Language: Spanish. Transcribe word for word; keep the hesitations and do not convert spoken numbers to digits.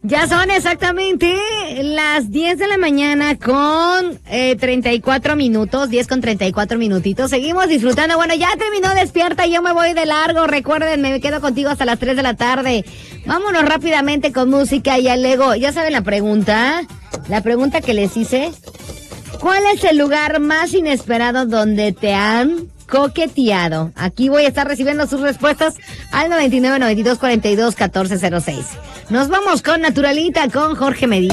Ya son exactamente las diez de la mañana con eh, treinta y cuatro minutos, diez con treinta y cuatro minutitos. Seguimos disfrutando. Bueno, ya terminó Despierta, yo me voy de largo. Recuerden, me quedo contigo hasta las tres de la tarde. Vámonos rápidamente con música y al Lego. Ya saben la pregunta, la pregunta que les hice. ¿Cuál es el lugar más inesperado donde te han coqueteado? Aquí voy a estar recibiendo sus respuestas al noventa y nueve, noventa y dos, cuarenta y dos, catorce cero seis. Nos vamos con Naturalita, con Jorge Medina.